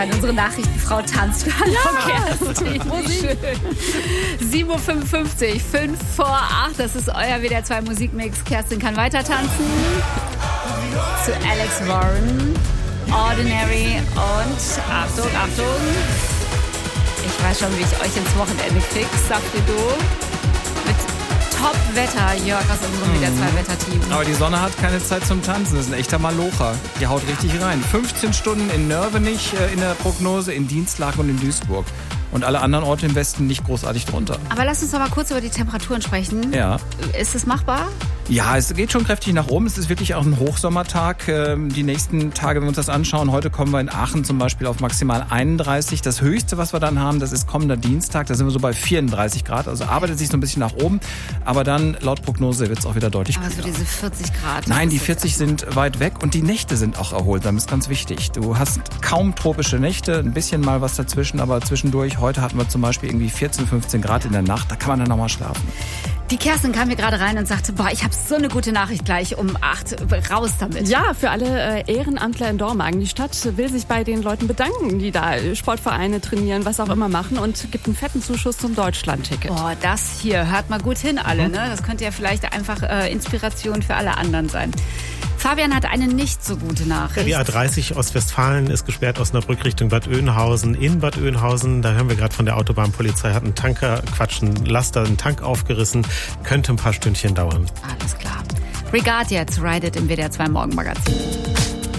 Unsere Nachrichtenfrau tanzt. Hallo Kerstin, wie schön. 7.55 Uhr, 5 vor 8, das ist euer WDR 2 Musikmix. Kerstin kann weiter tanzen. Zu Alex Warren, Ordinary und Achtung, Achtung. Ich weiß schon, wie ich euch ins Wochenende krieg, sagt ihr du. Mit Top-Wetter, Jörg aus unserem WDR 2 Wetterteam. Aber die Sonne hat keine Zeit zum Tanzen, das ist ein echter Malocher. Die haut richtig rein. 15 Stunden in Nörvenich in der Prognose, in Dienstlaken und in Duisburg. Und alle anderen Orte im Westen nicht großartig drunter. Aber lass uns noch mal kurz über die Temperaturen sprechen. Ja. Ist es machbar? Ja, es geht schon kräftig nach oben. Es ist wirklich auch ein Hochsommertag. Die nächsten Tage, wenn wir uns das anschauen, heute kommen wir in Aachen zum Beispiel auf maximal 31. Das Höchste, was wir dann haben, das ist kommender Dienstag. Da sind wir so bei 34 Grad. Also arbeitet sich so ein bisschen nach oben. Aber dann, laut Prognose, wird es auch wieder deutlich kühler. Aber so diese 40 Grad. Nein, die 40 sind weit weg und die Nächte sind auch erholsam. Das ist ganz wichtig. Du hast kaum tropische Nächte, ein bisschen mal was dazwischen, aber zwischendurch. Heute hatten wir zum Beispiel irgendwie 14, 15 Grad in der Nacht. Da kann man dann nochmal schlafen. Die Kerstin kam hier gerade rein und sagte, boah, ich habe so eine gute Nachricht gleich um 8. Raus damit. Ja, für alle Ehrenamtler in Dormagen. Die Stadt will sich bei den Leuten bedanken, die da Sportvereine trainieren, was auch immer machen und gibt einen fetten Zuschuss zum Deutschland-Ticket. Boah, das hier, hört mal gut hin alle, ne? Das könnte ja vielleicht einfach Inspiration für alle anderen sein. Fabian hat eine nicht so gute Nachricht. Die A30 Ostwestfalen ist gesperrt aus Osnabrück Richtung Bad Oeynhausen. In Bad Oeynhausen, da hören wir gerade von der Autobahnpolizei, hat ein Laster, einen Tank aufgerissen. Könnte ein paar Stündchen dauern. Alles klar. Regard jetzt, Ride It im WDR 2 Morgenmagazin.